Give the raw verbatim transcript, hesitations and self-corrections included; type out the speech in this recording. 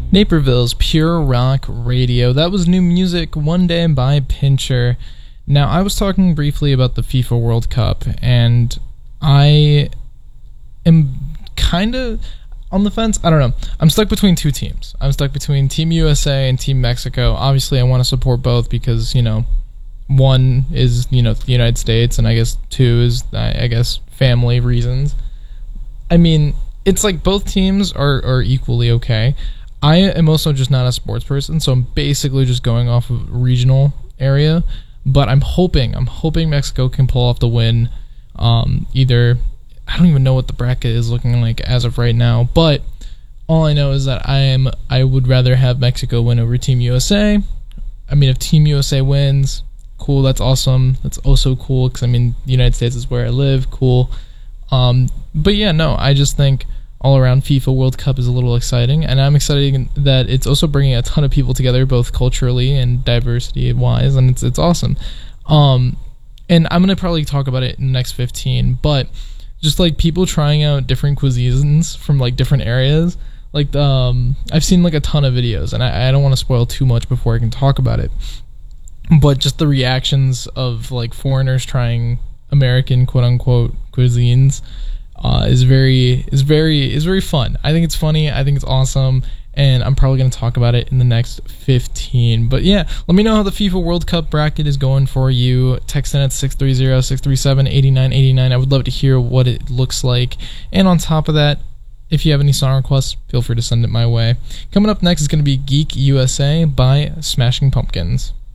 Naperville's Pure Rock Radio. That was new music, One Day by Pincher. Now, I was talking briefly about the FIFA World Cup, and I am kind of on the fence. I don't know. I'm stuck between two teams. I'm stuck between Team U S A and Team Mexico. Obviously, I want to support both because, you know, one is, you know, the United States, and I guess two is, I guess, family reasons. I mean, it's like both teams are, are equally okay. I am also just not a sports person, so I'm basically just going off of regional area. But I'm hoping, I'm hoping Mexico can pull off the win. Um, either, I don't even know what the bracket is looking like as of right now. But all I know is that I am, I would rather have Mexico win over Team U S A. I mean, if Team U S A wins, cool, that's awesome. That's also cool because, I mean, the United States is where I live. Cool. Um, but yeah, no, I just think all around FIFA World Cup is a little exciting, and I'm excited that it's also bringing a ton of people together, both culturally and diversity wise, and it's it's awesome. Um, and I'm gonna probably talk about it in the next fifteen, but just like people trying out different cuisines from like different areas, like um, I've seen like a ton of videos, and I, I don't want to spoil too much before I can talk about it, but just the reactions of like foreigners trying American quote unquote cuisines. Uh, is very is very is very fun. I think it's funny. I think it's awesome, and I'm probably going to talk about it in the next fifteen. But yeah, let me know how the FIFA World Cup bracket is going for you. Text in at six three zero, six three seven, eight nine eight nine. I would love to hear what it looks like. And on top of that, if you have any song requests, feel free to send it my way. Coming up next is going to be Geek U S A by Smashing Pumpkins.